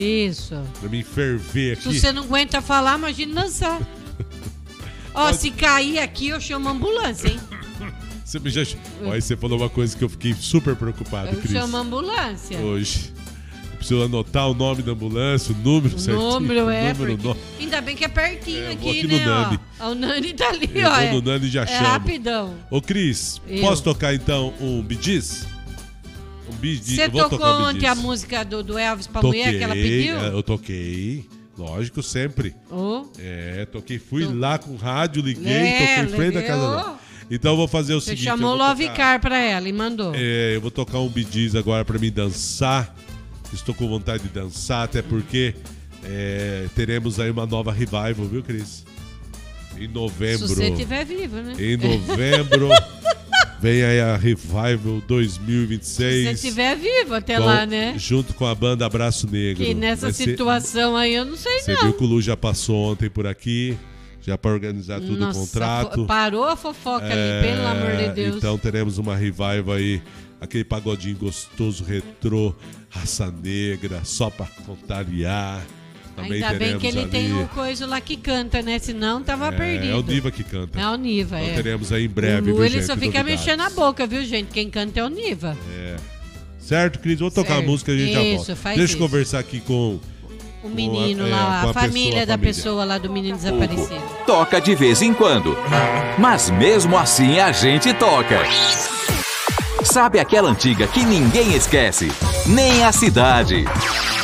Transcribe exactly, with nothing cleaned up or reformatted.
Isso. Pra mim ferver aqui. Se você não aguenta falar, imagina dançar. Ó, Pode... se cair aqui, eu chamo a ambulância, hein? Você me já... Ó, aí você falou uma coisa que eu fiquei super preocupado, Eu Cris. chamo a ambulância. Hoje. Eu preciso anotar o nome da ambulância, o número o certinho. Número, é, número, porque... no... Ainda bem que é pertinho é, aqui, aqui né? no Nani. Ó. O Nani tá ali, eu ó. vou É, no Nani e já é chamo. rapidão. Ô, Cris, eu. posso tocar então um Bee Gees? Um Bee Gees. Você tocou um ontem a música do, do Elvis pra toquei, mulher que ela pediu? Eu toquei. Lógico, sempre. Oh. É, toquei, fui Tô. lá com o rádio, liguei, É, toquei em frente da casa oh. dela. Então eu vou fazer o Você seguinte. chamou o Love tocar, Car pra ela e mandou. É, eu vou tocar um Bee Gees agora pra mim dançar. Estou com vontade de dançar, até porque é, teremos aí uma nova revival, viu, Cris? Em novembro. Se você estiver vivo, né? Em novembro vem aí a Revival dois mil e vinte e seis. Se você estiver vivo até com, lá, né? Junto com a banda Abraço Negro. Que nessa Vai situação ser... aí eu não sei Você não. viu que o Lu já passou ontem por aqui, já para organizar tudo Nossa, o contrato. Parou a fofoca é... ali, pelo amor de Deus. Então teremos uma revival aí, aquele pagodinho gostoso, retrô, raça negra, só para contrariar. Também Ainda bem que ele ali... tem um coisa lá que canta, né? Senão tava é, perdido. É o Niva que canta. É o Niva, então é. teremos aí em breve, o Lu, viu, ele gente? só fica novidades. mexendo a boca, viu, gente? Quem canta é o Niva. É. Certo, Cris? Vou tocar certo. a música e a gente isso, já volta. Faz Deixa eu isso. conversar aqui com... O menino com a, lá, é, com a, a família pessoa, a da família. pessoa lá, do menino desaparecido. Toca de vez em quando. Mas mesmo assim a gente toca. Sabe aquela antiga que ninguém esquece? Nem a cidade.